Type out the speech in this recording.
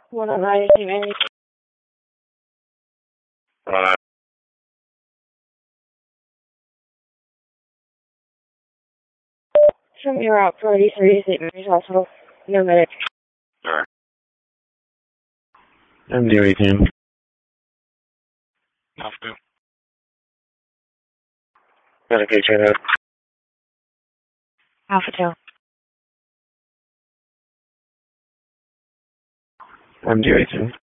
One of my teammates. Show me route 43, St. Mary's Hospital. No medic. Alright. MD-18. Alpha 2. Medication out. Alpha 2. MD-18.